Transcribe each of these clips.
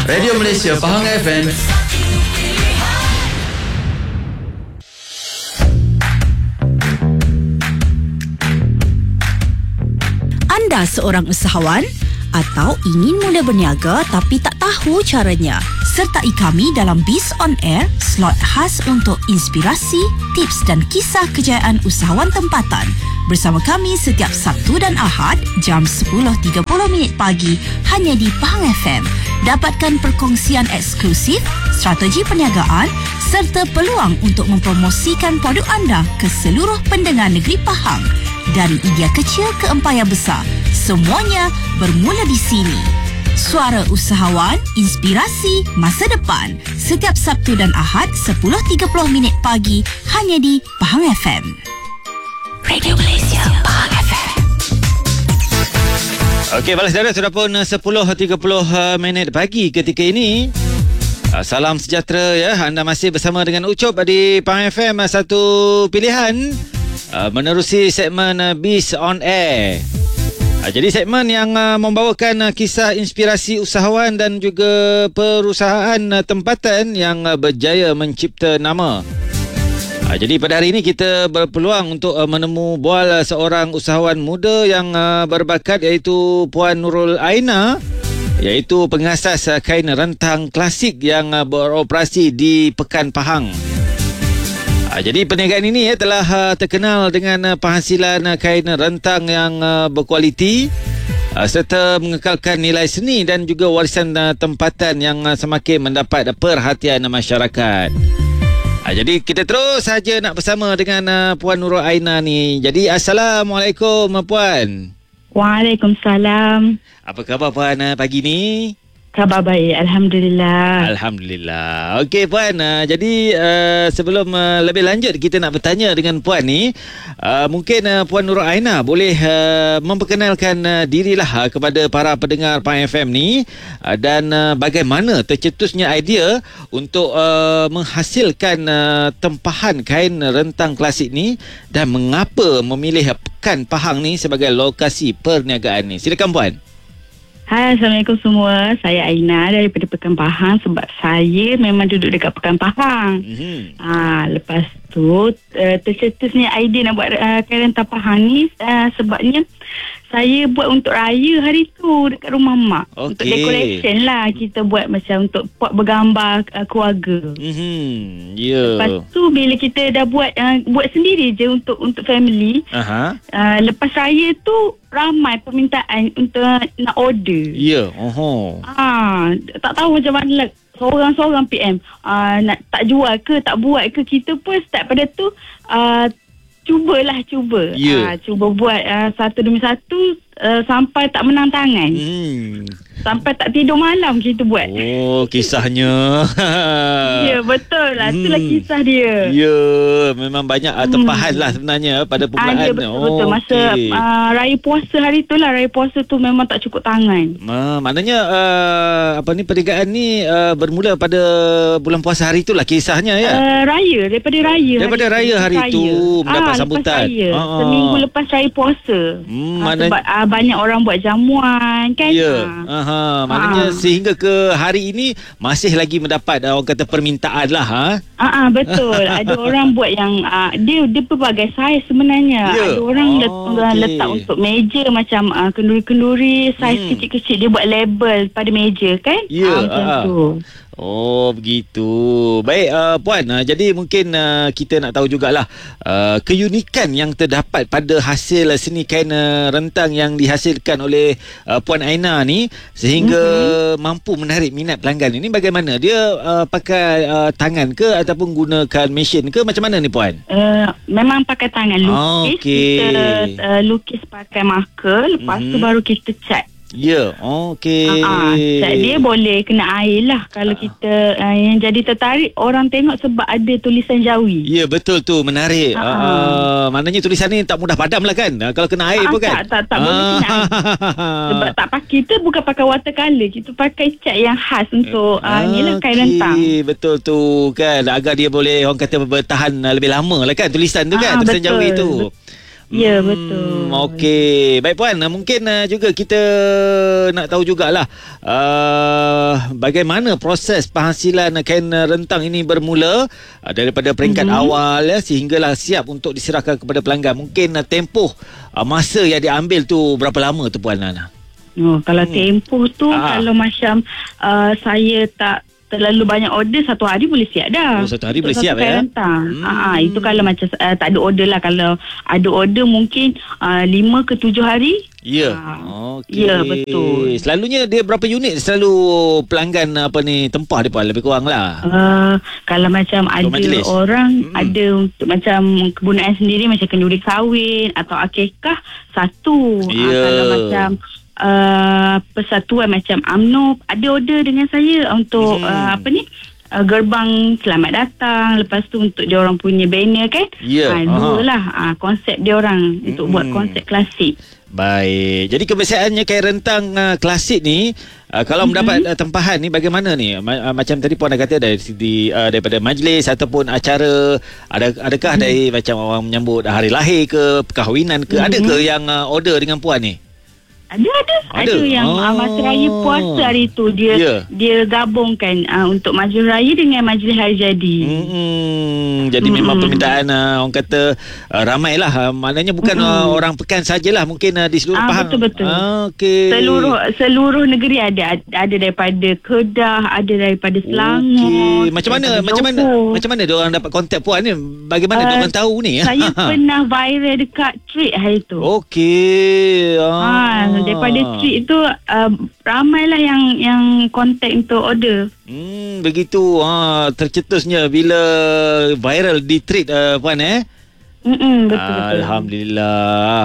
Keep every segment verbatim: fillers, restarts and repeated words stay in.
Radio Malaysia Pahang F M. Anda seorang usahawan atau ingin mula berniaga tapi tak tahu caranya? Sertai kami dalam Biz On Air, slot khas untuk inspirasi, tips dan kisah kejayaan usahawan tempatan. Bersama kami setiap Sabtu dan Ahad jam sepuluh tiga puluh minit pagi hanya di Pahang F M. Dapatkan perkongsian eksklusif, strategi perniagaan serta peluang untuk mempromosikan produk anda ke seluruh pendengar negeri Pahang. Dari idea kecil ke empayar besar, semuanya bermula di sini. Suara usahawan, inspirasi masa depan. Setiap Sabtu dan Ahad sepuluh tiga puluh minit pagi hanya di Pahang F M. Radio Malaysia Pahang F M. Okey, balas saudara, sudah pun sepuluh tiga puluh minit pagi ketika ini. Salam sejahtera ya. Anda masih bersama dengan Ucup di Pahang F M, satu pilihan menerusi segmen Biz On Air. Jadi segmen yang membawakan kisah inspirasi usahawan dan juga perusahaan tempatan yang berjaya mencipta nama. Jadi pada hari ini kita berpeluang untuk menemu bual seorang usahawan muda yang berbakat, iaitu Puan Nurul Aina, iaitu pengasas kain rentang klasik yang beroperasi di Pekan Pahang. Jadi perniagaan ini ya, telah uh, terkenal dengan uh, penghasilan uh, kain rentang yang uh, berkualiti uh, serta mengekalkan nilai seni dan juga warisan uh, tempatan yang uh, semakin mendapat perhatian uh, masyarakat. Uh, jadi kita terus saja nak bersama dengan uh, Puan Nurul Aina ni. Jadi Assalamualaikum Puan. Waalaikumsalam. Apa khabar Puan uh, pagi ni? Khabar baik, Alhamdulillah. Alhamdulillah. Okey Puan, uh, jadi uh, sebelum uh, lebih lanjut kita nak bertanya dengan Puan ni, uh, mungkin uh, Puan Nurul Aina boleh uh, memperkenalkan uh, dirilah uh, kepada para pendengar Pahang F M ni, uh, dan uh, bagaimana tercetusnya idea untuk uh, menghasilkan uh, tempahan kain rentang klasik ni dan mengapa memilih Pekan Pahang ni sebagai lokasi perniagaan ni. Silakan Puan. Hai, Assalamualaikum semua. Saya Aina daripada Pekan Pahang, sebab saya memang duduk dekat Pekan Pahang. Mm-hmm. Ha, lepas tu uh, tercetusnya idea nak buat uh, kain rentang Pahang ni uh, sebabnya saya buat untuk raya hari tu dekat rumah mak. Okay. Untuk decoration lah. Kita buat macam untuk pot bergambar uh, keluarga. Mm-hmm. Yeah. Lepas tu bila kita dah buat uh, buat sendiri je untuk untuk family. Uh-huh. Uh, lepas raya tu ramai permintaan untuk nak order. Ya. Yeah. Oh. Ah, tak tahu macam mana. Seorang-seorang P M uh, nak tak jual ke tak buat ke, kita pun start pada tu uh, cubalah cuba. Yeah. Uh, cuba buat uh, satu demi satu uh, sampai tak menang tangan. Hmm. Sampai tak tidur malam kita buat. Oh, kisahnya. Ya, betul lah. Hmm. Itulah kisah dia. Ya, memang banyak uh, tempahan hmm. lah sebenarnya pada permulaan. Ah, ya, betul-betul. Oh, masa okay. uh, raya puasa hari tu lah. Raya puasa tu memang tak cukup tangan. Ma, maknanya uh, apa ni perniagaan ni uh, bermula pada bulan puasa hari tu lah kisahnya ya? Uh, raya. Daripada raya. Daripada hari raya hari raya. tu mendapat ah, sambutan. Ah. Seminggu lepas raya puasa. Hmm, uh, sebab uh, banyak orang buat jamuan kan. Ya. Uh. Ha, maknanya ha. sehingga ke hari ini masih lagi mendapat uh, orang kata permintaan lah ha. Ah, betul. Ada orang buat yang uh, dia dia pelbagai saiz sebenarnya. Yeah. Ada orang oh, let, okay. letak untuk meja macam uh, kenduri-kenduri saiz hmm. kecil-kecil, dia buat label pada meja kan. Ya. Yeah. Ah, macam uh. tu. Oh, begitu. Baik uh, Puan, uh, jadi mungkin uh, kita nak tahu jugalah uh, keunikan yang terdapat pada hasil seni kain uh, rentang yang dihasilkan oleh uh, Puan Aina ni sehingga mm-hmm. mampu menarik minat pelanggan. Ini bagaimana? Dia uh, pakai uh, tangan ke ataupun gunakan mesin ke? Macam mana ni Puan? Uh, memang pakai tangan. Lukis. Okay. Kita uh, lukis pakai marker. Lepas mm-hmm. tu baru kita cat. Ya, yeah. Okey. Ah, cat dia boleh kena air lah kalau ah. kita uh, yang jadi tertarik orang tengok sebab ada tulisan Jawi. Ya, yeah, betul tu, menarik. Ah. Uh, maknanya tulisan ni tak mudah padam lah kan? Uh, kalau kena air ah, pun kan? Tak, tak, tak ah. boleh kena air. Sebab tak pakai, kita bukan pakai watercolour, kita pakai cat yang khas untuk uh, ni lah kain rentang. Betul tu kan, agar dia boleh orang kata bertahan lebih lama lah kan tulisan tu kan, ah, tulisan Jawi tu. Ya, Hmm, betul. Okey. Baik Puan, mungkin uh, juga kita nak tahu jugalah uh, bagaimana proses penghasilan kain rentang ini bermula uh, daripada peringkat mm-hmm. awal ya, sehinggalah siap untuk diserahkan kepada pelanggan. Mungkin uh, tempoh uh, masa yang diambil tu berapa lama tu Puan Nana? Oh, kalau hmm. tempoh tu ah. kalau macam uh, saya tak terlalu banyak order, satu hari boleh siap dah. Oh, satu hari untuk boleh siap ya? Rentang. Hmm. Ah, itu kalau macam uh, tak ada order lah. Kalau ada order mungkin uh, lima ke tujuh hari. Ya. Ah. Okey. Ya, betul. Selalunya dia berapa unit selalu pelanggan apa ni tempah dia Puan? Lebih kurang lah. Uh, kalau macam untuk ada majlis. orang Hmm. ada untuk macam kegunaan sendiri macam kenduri kahwin atau akikah satu. Ya. Uh, kalau macam Uh, persatuan macam U M N O P ada order dengan saya untuk hmm. uh, apa ni uh, gerbang selamat datang, lepas tu untuk dia orang punya banner kan. Ya. uh, dua lah uh, konsep dia orang untuk hmm. buat konsep klasik. Baik. Jadi kebiasaannya kain rentang uh, klasik ni uh, kalau mm-hmm. mendapat uh, tempahan ni bagaimana ni? Ma- uh, macam tadi Puan dah kata dari segi uh, daripada majlis ataupun acara, ada adakah mm-hmm. dari macam orang menyambut hari lahir ke, perkahwinan ke, mm-hmm. ada ke yang uh, order dengan Puan ni? Ada ada ada, ada yang oh. uh, masa raya puasa hari tu dia yeah. dia gabungkan uh, untuk majlis raya dengan majlis hari jadi. Hmm, jadi hmm. memang permintaan uh, orang kata uh, ramailah uh, maknanya bukan hmm. uh, orang Pekan sajalah, mungkin uh, di seluruh ah, Pahang. Betul betul. Ah, okay. Seluruh seluruh negeri ada ada daripada Kedah, ada daripada Selangor. Okay. Macam mana macam mana macam mana dia orang dapat kontak Puan ni? Bagaimana uh, dia orang tahu ni? Saya pernah viral dekat tweet hari tu. Okey. Ah. ah Daripada street tu uh, ramailah yang yang kontak untuk order. Hmm, begitu. Ha, tercetusnya bila viral di tweet uh, Puan eh. Mm-mm, betul, betul. Alhamdulillah.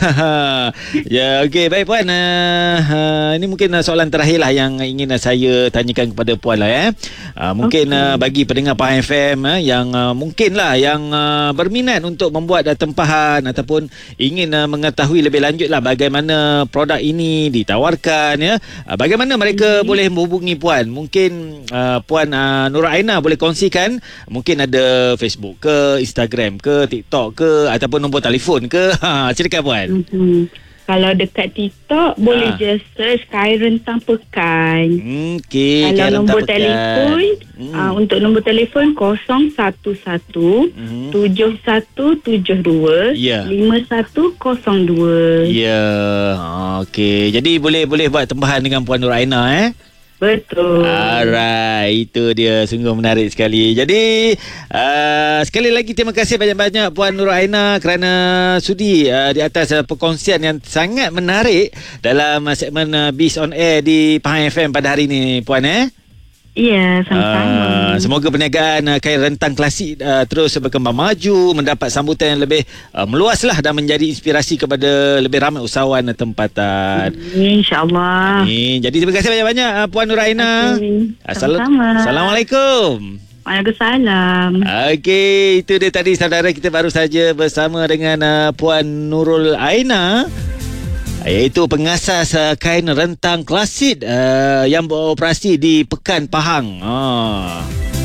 Ya, okey, baik Puan. Uh, uh, ini mungkin uh, soalan terakhir lah yang ingin uh, saya tanyakan kepada Puan lah eh. Uh, mungkin okay. uh, bagi pendengar Pahang F M uh, yang uh, mungkin lah yang uh, berminat untuk membuat uh, tempahan ataupun ingin uh, mengetahui lebih lanjut lah bagaimana produk ini ditawarkan ya. Uh, bagaimana mereka mm-hmm. boleh menghubungi Puan? Mungkin uh, Puan uh, Nur Aina boleh kongsikan, mungkin ada Facebook ke, Instagram ke, TikTok ke ataupun nombor telefon ke. Ha, silakan Puan. Mm-hmm. Kalau dekat TikTok ha. boleh just search Kain Rentang Pekan. Okey. Kalau nombor telefon hmm. uh, untuk nombor telefon kosong satu satu tujuh satu tujuh dua lima satu kosong dua. Ya. Okey. Jadi boleh boleh buat tempahan dengan Puan Nur Aina eh. Betul. Alright, itu dia, sungguh menarik sekali. Jadi uh, sekali lagi terima kasih banyak-banyak Puan Nur Aina kerana sudi uh, di atas uh, perkongsian yang sangat menarik dalam uh, segmen uh, Biz on Air di Pahang F M pada hari ini Puan eh. Ya, sama-sama. Uh, semoga perniagaan uh, kain rentang klasik uh, terus berkembang maju, mendapat sambutan yang lebih uh, meluaslah dan menjadi inspirasi kepada lebih ramai usahawan tempatan. InsyaAllah. Jadi terima kasih banyak-banyak uh, Puan Nur Aina. Okay. Assal- Sama-sama. Assalamualaikum. Waalaikumsalam. Okey, itu dia tadi saudara, kita baru saja bersama dengan uh, Puan Nurul Aina, iaitu pengasas uh, kain rentang klasik uh, yang beroperasi di Pekan Pahang. Ah.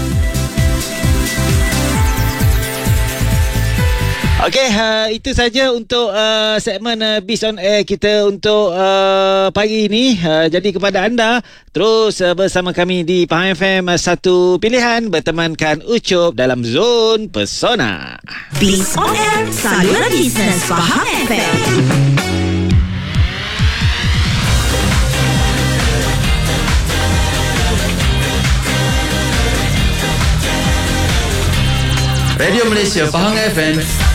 Okey, uh, itu saja untuk uh, segmen uh, Biz on Air kita untuk uh, pagi ini. Uh, jadi kepada anda, terus uh, bersama kami di Pahang F M, uh, satu pilihan bertemankan Ucup dalam Zon Pesona. Biz on Air, saluran bisnes Pahang F M. Radio Malaysia Pahang F M